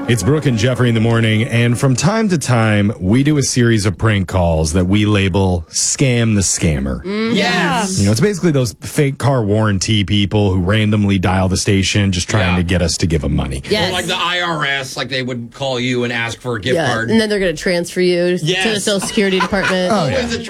It's Brooke and Jeffrey in the morning, and from time to time, we do a series of prank calls that we label Scam the Scammer. Yes. You know, it's basically those fake car warranty people who randomly dial the station just trying to get us to give them money. Yes. Or like the IRS, like they would call you and ask for a gift card. And then they're going to transfer you to the Social Security Department. Oh, yeah.